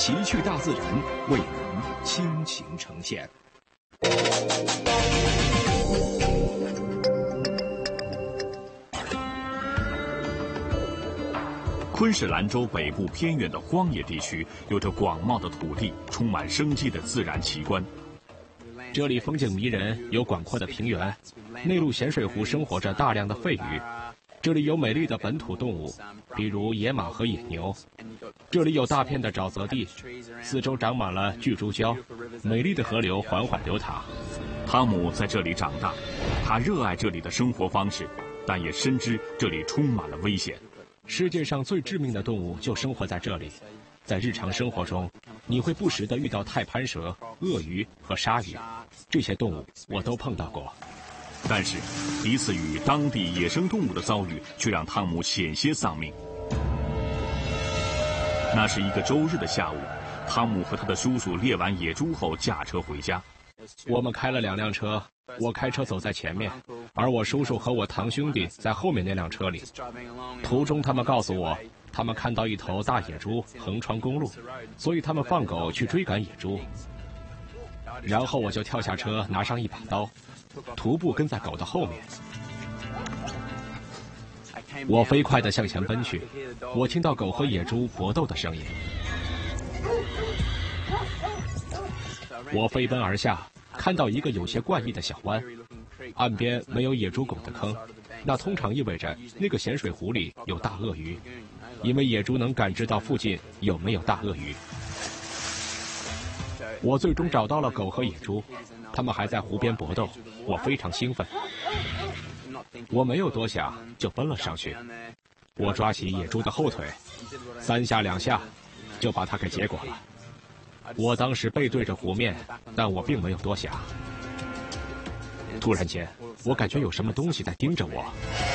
奇趣大自然为您倾情呈现。 昆士兰州北部偏远的荒野地区，有着广袤的土地，充满生机的自然奇观。 这里风景迷人，有广阔的平原，内陆咸水湖生活着大量的肺鱼。这里有美丽的本土动物，比如野马和野牛。这里有大片的沼泽地，四周长满了巨猪礁，美丽的河流缓缓流淌。 汤姆在这里长大，他热爱这里的生活方式，但也深知这里充满了危险。 世界上最致命的动物就生活在这里。在日常生活中，你会不时地遇到太攀蛇、鳄鱼和鲨鱼，这些动物我都碰到过。 但是，第一次与当地野生动物的遭遇，却让汤姆险些丧命。那是一个周日的下午，汤姆和他的叔叔猎完野猪后驾车回家。 我们开了2辆车，我开车走在前面，而我叔叔和我堂兄弟在后面那辆车里。途中他们告诉我，他们看到一头大野猪横穿公路，所以他们放狗去追赶野猪。然后我就跳下车，拿上一把刀，徒步跟在狗的后面。我飞快地向前奔去，我听到狗和野猪搏斗的声音。我飞奔而下，看到一个有些怪异的小湾，岸边没有野猪狗的坑，那通常意味着那个咸水湖里有大鳄鱼，因为野猪能感知到附近有没有大鳄鱼。我最终找到了狗和野猪，它们还在湖边搏斗，我非常兴奋。我没有多想，就奔了上去。我抓起野猪的后腿，3下2下，就把它给结果了。我当时背对着湖面，但我并没有多想。突然间，我感觉有什么东西在盯着我。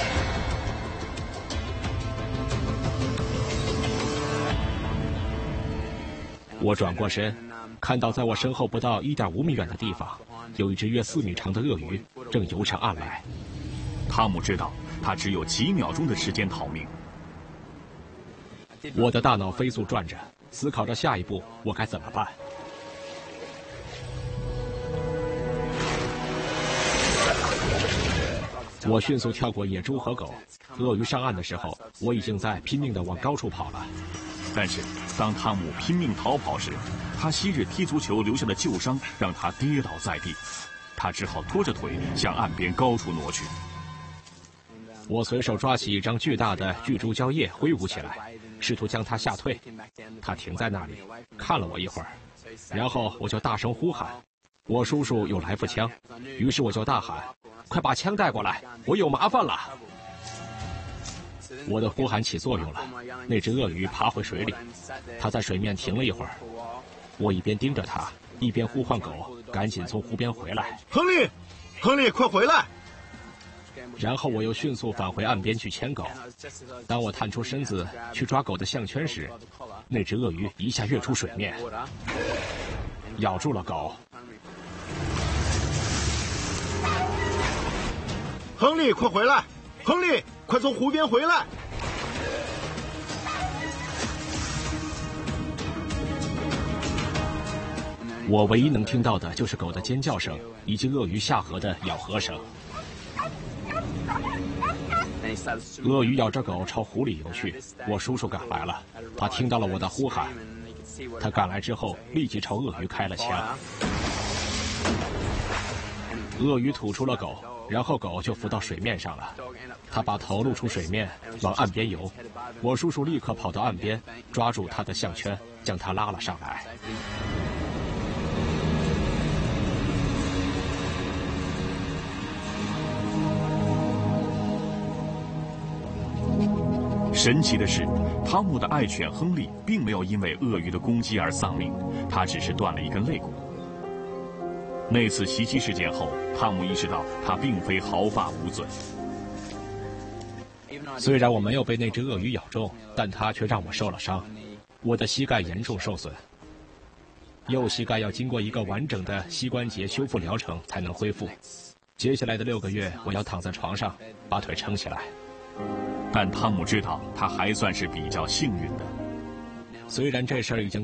我转过身，看到在我身后不到1.5米远的地方，有一只约4米长的鳄鱼正游上岸来。 汤姆知道，他只有几秒钟的时间逃命。 我的大脑飞速转着，思考着下一步我该怎么办。我迅速跳过野猪和狗，鳄鱼上岸的时候，我已经在拼命地往高处跑了。 但是，当汤姆拼命逃跑时，他昔日踢足球留下的旧伤让他跌倒在地，他只好拖着腿向岸边高处挪去。 我随手抓起一张巨大的巨猪胶叶挥舞起来，试图将它吓退。它停在那里，看了我一会儿，然后我就大声呼喊。我叔叔有来福枪，于是我就大喊：“快把枪带过来，我有麻烦了！”我的呼喊起作用了，那只鳄鱼爬回水里，它在水面停了一会儿。我一边盯着它，一边呼唤狗赶紧从湖边回来。 亨利，亨利，快回来！ 然后我又迅速返回岸边去牵狗。当我探出身子去抓狗的项圈时，那只鳄鱼一下跃出水面，咬住了狗。 亨利，快回来！亨利，快从湖边回来！ 我唯一能听到的就是狗的尖叫声，以及鳄鱼下颌的咬合声。鳄鱼咬着狗朝湖里游去，我叔叔赶来了，他听到了我的呼喊，他赶来之后立即朝鳄鱼开了枪。鳄鱼吐出了狗，然后狗就浮到水面上了，他把头露出水面往岸边游，我叔叔立刻跑到岸边，抓住他的项圈，将他拉了上来。 神奇的是，汤姆的爱犬亨利并没有因为鳄鱼的攻击而丧命，他只是断了一根肋骨。那次袭击事件后，汤姆意识到他并非毫发无损。 虽然我没有被那只鳄鱼咬中，但它却让我受了伤，我的膝盖严重受损，右膝盖要经过一个完整的膝关节修复疗程才能恢复。接下来的6个月，我要躺在床上，把腿撑起来。 但汤姆知道，他还算是比较幸运的。 虽然这事儿已经